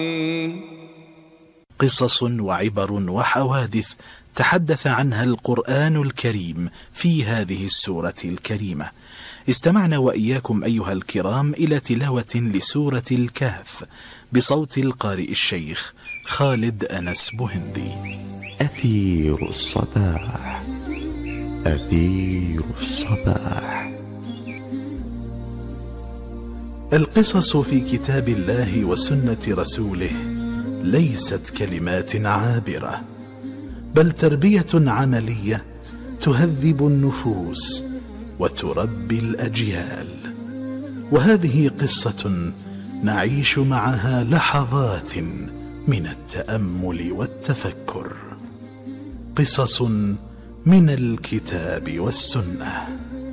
قصص وعبر وحوادث تحدث عنها القرآن الكريم في هذه السورة الكريمة. استمعنا وإياكم أيها الكرام إلى تلاوة لسورة الكهف بصوت القارئ الشيخ خالد أنس بوهندي. أثير الصباح، أثير الصباح. القصص في كتاب الله وسنة رسوله ليست كلمات عابرة، بل تربية عملية تهذب النفوس وتربي الأجيال. وهذه قصة نعيش معها لحظات من التأمل والتفكر، قصص من الكتاب والسنة.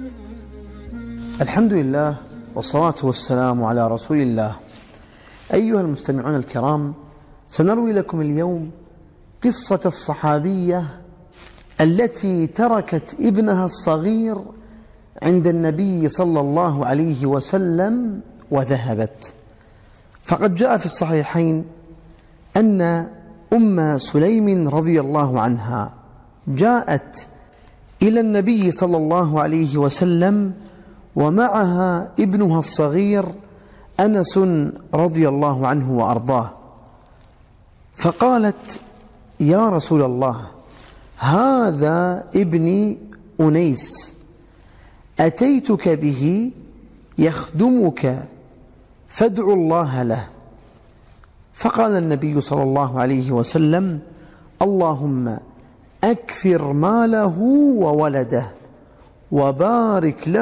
الحمد لله والصلاة والسلام على رسول الله. أيها المستمعون الكرام، سنروي لكم اليوم قصة الصحابية التي تركت ابنها الصغير عند النبي صلى الله عليه وسلم وذهبت. فقد جاء في الصحيحين أن أم سليم رضي الله عنها جاءت إلى النبي صلى الله عليه وسلم ومعها ابنها الصغير أنس رضي الله عنه وأرضاه، فقالت: يا رسول الله، هذا ابني أنيس، أتيتك به يخدمك فادع الله له. فقال النبي صلى الله عليه وسلم: اللهم أكثر ماله وولده وبارك له